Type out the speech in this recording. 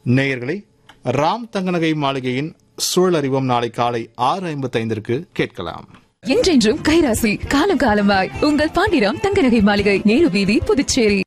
நேயர்களே, ராம் தங்கநகை மாளிகையின் சூழலறிவோம் நாளை காலை 6:55 கேட்கலாம். என்றென்றும் கைராசி, காலம் காலமாய் உங்கள் பாண்டிராம் தங்கநகை மாளிகை, நேரு வீதி, புதுச்சேரி.